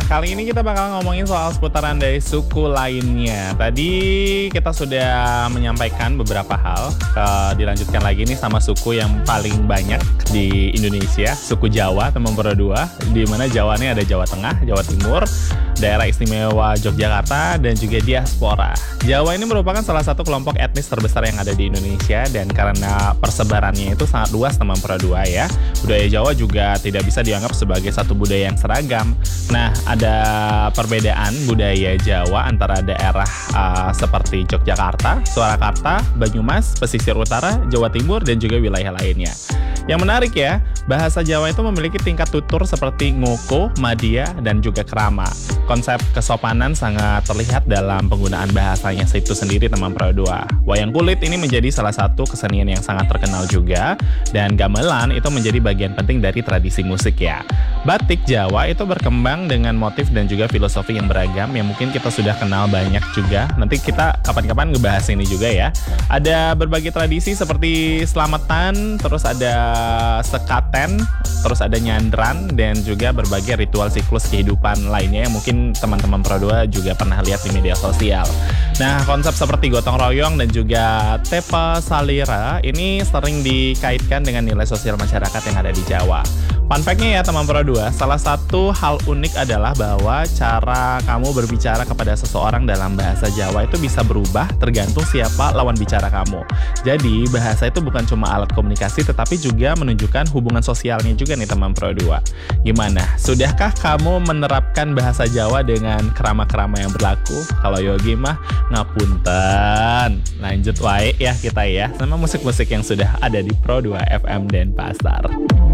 kali ini kita bakal ngomongin soal seputaran dari suku lainnya. Tadi kita sudah menyampaikan beberapa hal, dilanjutkan lagi nih sama suku yang paling banyak di Indonesia, suku Jawa, teman berdua, di mana Jawa ini ada Jawa Tengah, Jawa Timur, Daerah Istimewa Yogyakarta, dan juga diaspora. Jawa ini merupakan salah satu kelompok etnis terbesar yang ada di Indonesia, dan karena persebarannya itu sangat luas teman berdua ya, budaya Jawa juga tidak bisa dianggap sebagai satu budaya yang seragam. Nah, ada perbedaan budaya Jawa antara daerah seperti Yogyakarta, Surakarta, Banyumas, pesisir utara, Jawa Timur, dan juga wilayah lainnya. Yang menarik ya, bahasa Jawa itu memiliki tingkat tutur seperti ngoko, madia, dan juga krama. Konsep kesopanan sangat terlihat dalam penggunaan bahasanya itu sendiri teman berdua. Wayang kulit ini menjadi salah satu kesenian yang sangat terkenal juga, dan gamelan itu menjadi bagian penting dari tradisi musik ya. Batik Jawa itu berkembang dengan motif dan juga filosofi yang beragam yang mungkin kita sudah kenal banyak juga. Nanti kita kapan-kapan ngebahas ini juga ya. Ada berbagai tradisi seperti selamatan, terus ada sekaten, terus ada nyandran, dan juga berbagai ritual siklus kehidupan lainnya yang mungkin teman-teman Pro2 juga pernah lihat di media sosial. Nah, konsep seperti gotong royong dan juga tepa salira ini sering dikaitkan dengan nilai sosial masyarakat yang ada di Jawa. Fun fact-nya ya teman Pro2, salah satu hal unik adalah bahwa cara kamu berbicara kepada seseorang dalam bahasa Jawa itu bisa berubah tergantung siapa lawan bicara kamu. Jadi bahasa itu bukan cuma alat komunikasi tetapi juga menunjukkan hubungan sosialnya juga nih teman Pro2. Gimana? Sudahkah kamu menerapkan bahasa Jawa dengan kerama-kerama yang berlaku? Kalau Yogi mah ngapunten. Lanjut wae ya kita ya sama musik-musik yang sudah ada di Pro2 FM Denpasar.